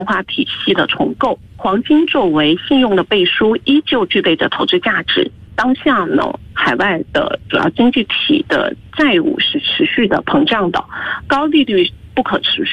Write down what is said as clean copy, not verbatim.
化体系的重构，黄金作为信用的背书，依旧具备着投资价值。当下呢，海外的主要经济体的债务是持续的膨胀的，高利率不可持续。